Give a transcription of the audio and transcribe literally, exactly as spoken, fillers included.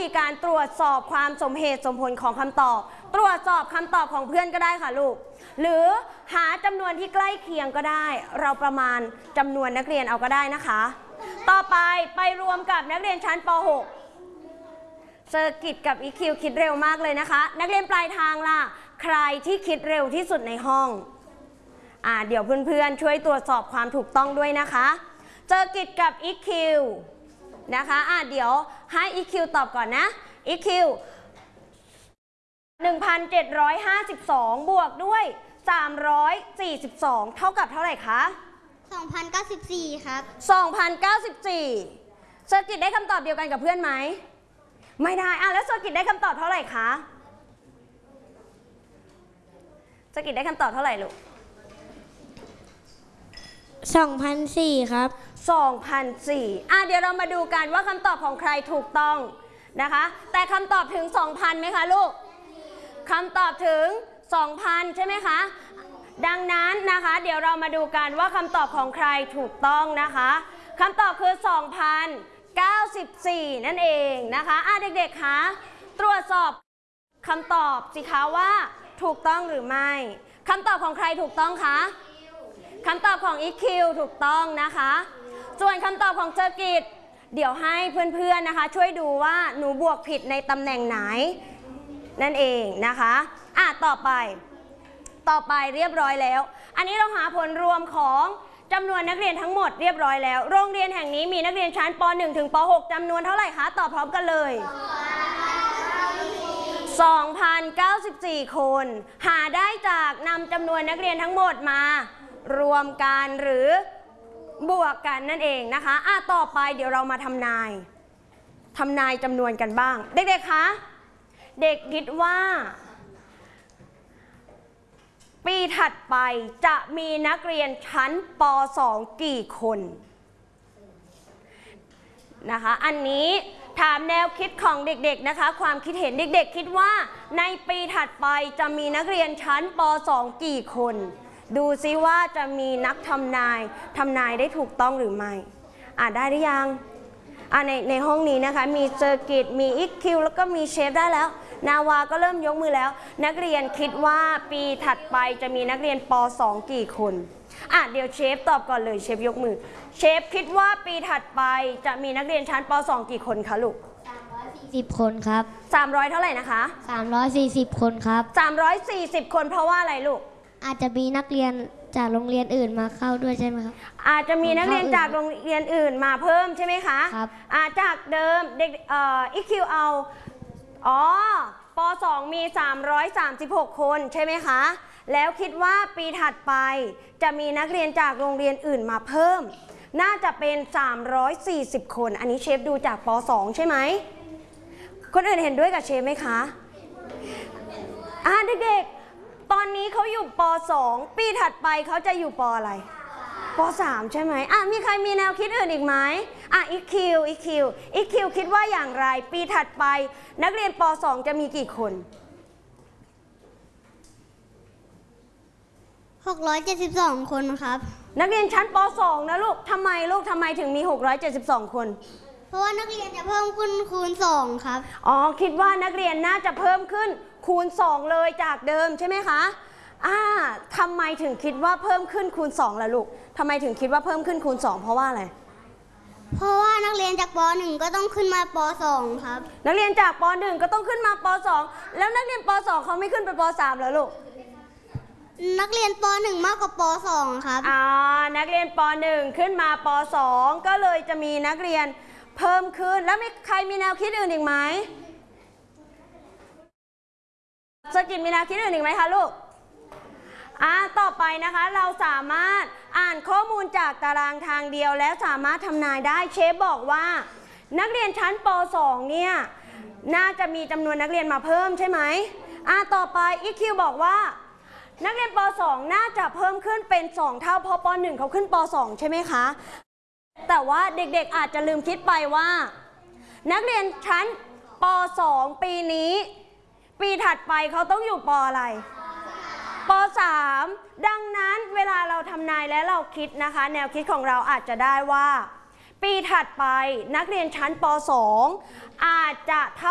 มีการตรวจสอบความสมเหตุสมผลของคำตอบตรวจสอบคำตอบของเพื่อนก็ได้ค่ะลูกหรือหาจำนวนที่ใกล้เคียงก็ได้เราประมาณจำนวนนักเรียนเอาก็ได้นะคะต่อไปไปรวมกับนักเรียนชั้นป หก เซอร์กิตกับ อี คิว คิดเร็วมากเลยนะคะนักเรียนปลายทางล่ะใครที่คิดเร็วที่สุดในห้องอ่าเดี๋ยวเพื่อนๆช่วยตรวจสอบความถูกต้องด้วยนะคะเซอร์กิตกับ อี คิว นะคะอ่าเดี๋ยวให้ อี คิว ตอบก่อนนะ อี คิว หนึ่งพันเจ็ดร้อยห้าสิบสอง บวกด้วยสามร้อยสี่สิบสองเท่ากับเท่าไหร่คะสองพันเก้าสิบสี่ครับสองพันเก้าสิบสี่เซอร์กิตได้คำตอบเดียวกันกับเพื่อนไหมไม่ได้อ่ะแล้วเซอร์กิตได้คำตอบเท่าไหร่คะเซอร์กิตได้คำตอบเท่าไหร่ลูกสองพันสี่ครับสองพันสี่อ่ะเดี๋ยวเรามาดูกันว่าคำตอบของใครถูกต้องนะคะแต่คำตอบถึง สองพัน ไหมคะลูกคำตอบถึง สองพัน ใช่ไหมคะดังนั้นนะคะเดี๋ยวเรามาดูกันว่าคำตอบของใครถูกต้องนะคะคำตอบคือ สองพันเก้าสิบสี่ นั่นเองนะคะอ่ะเด็กๆคะตรวจสอบคำตอบสิคะว่าถูกต้องหรือไม่คำตอบของใครถูกต้องคะคำตอบของ อี คิว ถูกต้องนะคะส่วนคำตอบของเซอร์กิตเดี๋ยวให้เพื่อนๆนะคะช่วยดูว่าหนูบวกผิดในตำแหน่งไหนนั่นเองนะคะอ่ะต่อไปต่อไปเรียบร้อยแล้วอันนี้เราหาผลรวมของจำนวนนักเรียนทั้งหมดเรียบร้อยแล้วโรงเรียนแห่งนี้มีนักเรียนชั้นป หนึ่ง ถึงป หก จำนวนเท่าไหร่คะตอบพร้อมกันเลยสองพันเก้าสิบสี่ คนหาได้จากนำจำนวนนักเรียนทั้งหมดมารวมกันหรือบวกกันนั่นเองนะคะอ่ะต่อไปเดี๋ยวเรามาทำนายทำนายจำนวนกันบ้างเด็กๆคะเด็กคิดว่าปีถัดไปจะมีนักเรียนชั้นป สอง กี่คนนะคะอันนี้ถามแนวคิดของเด็กๆนะคะความคิดเห็นเด็กๆคิดว่าในปีถัดไปจะมีนักเรียนชั้นป สอง กี่คนดูซิว่าจะมีนักทำนายทำนายได้ถูกต้องหรือไม่อ่าได้หรือยังอ่าในในห้องนี้นะคะมีเซอร์กิตมี อี คิว แล้วก็มีเชฟได้แล้วนาวาก็เริ่มยกมือแล้วนักเรียนคิดว่าปีถัดไปจะมีนักเรียนป สอง กี่คนอ่ะเดี๋ยวเชฟตอบก่อนเลยเชฟยกมือเชฟคิดว่าปีถัดไปจะมีนักเรียนชั้นป สอง กี่คนคะลูกสามร้อยสี่สิบคนครับสามร้อยเท่าไหร่นะคะสามร้อยสี่สิบคนครับสามร้อยสี่สิบคนเพราะว่าอะไรลูกอาจจะมีนักเรียนจากโรงเรียนอื่นมาเข้าด้วยใช่ไหมครับอาจจะมีนักเรียนจากโรงเรียนอื่นมาเพิ่มใช่ไหมคะครับอาจากเดิมเด็กเอ่อ อี คิว เอาอ๋อป สอง มีสามร้อยสามสิบหกคนใช่ไหมคะแล้วคิดว่าปีถัดไปจะมีนักเรียนจากโรงเรียนอื่นมาเพิ่มน่าจะเป็นสามร้อยสี่สิบคนอันนี้เชฟดูจากป สอง ใช่ไหมคนอื่นเห็นด้วยกับเชฟไหมคะอ่าเด็กๆตอนนี้เขาอยู่ป สอง ปีถัดไปเขาจะอยู่ป อะไรป สาม ใช่ไหมอ่ะมีใครมีแนวคิดอื่นอีกไหมอ่ะ อี คิว อี คิว อี คิว คิดว่าอย่างไรปีถัดไปนักเรียนป สอง จะมีกี่คนหกร้อยเจ็ดสิบสองคนครับนักเรียนชั้นป สอง นะลูกทำไมลูกทำไมถึงมีหกร้อยเจ็ดสิบสองคนเพราะว่านักเรียนจะเพิ่มขึ้นคูณสองครับอ๋อคิดว่านักเรียนน่าจะเพิ่มขึ้นคูณสองเลยจากเดิมใช่ไหมคะอ่าทำไมถึงคิดว่าเพิ่มขึ้นคูณสองล่ะลูกทำไมถึงคิดว่าเพิ่มขึ้นคูณสองเพราะว่าอะไรเพราะว่านักเรียนจากป หนึ่ง ก็ต้องขึ้นมาป สอง ครับนักเรียนจากป หนึ่ง ก็ต้องขึ้นมาป สอง แล้วนักเรียนป สอง เขาไม่ขึ้นไปป สาม เหรอลูกนักเรียนป หนึ่ง มากกว่าป สอง ครับอ่านักเรียนป หนึ่ง ขึ้นมาป สอง ก็เลยจะมีนักเรียนเพิ่มขึ้นแล้วมีใครมีแนวคิดอื่นอีกไหมสกินมีแนวคิดอื่นอีกไหมคะลูกอ่าต่อไปนะคะเราสามารถอ่านข้อมูลจากตารางทางเดียวแล้วสามารถทำนายได้เชฟบอกว่านักเรียนชั้นป สอง เนี่ยน่าจะมีจำนวนนักเรียนมาเพิ่มใช่ไหมอ่าต่อไป อี คิว บอกว่านักเรียนป สอง น่าจะเพิ่มขึ้นเป็นสองเท่าเพราะป หนึ่ง เขาขึ้นป สอง ใช่ไหมคะแต่ว่าเด็กๆอาจจะลืมคิดไปว่านักเรียนชั้นป สอง ปีนี้ปีถัดไปเขาต้องอยู่ป อะไรป สาม ดังนั้นเวลาเราทำนายและเราคิดนะคะแนวคิดของเราอาจจะได้ว่าปีถัดไปนักเรียนชั้นป สอง อาจจะเท่า